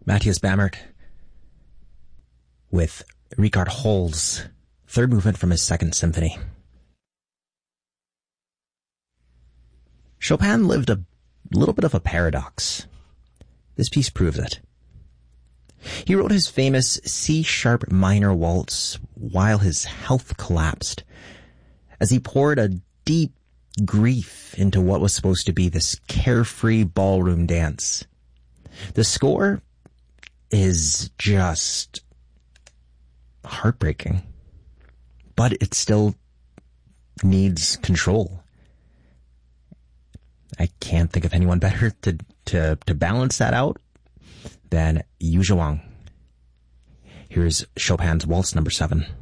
Matthias Bamert with Richard Hol's third movement from his Second Symphony. Chopin lived a little bit of a paradox. This piece proves it. He wrote his famous C-sharp minor waltz while his health collapsed, as he poured a deep grief into what was supposed to be this carefree ballroom dance. The score is just heartbreaking, but it still needs control. I can't think of anyone better to balance that out than Yu Zhuang. Here's Chopin's Waltz Number 7.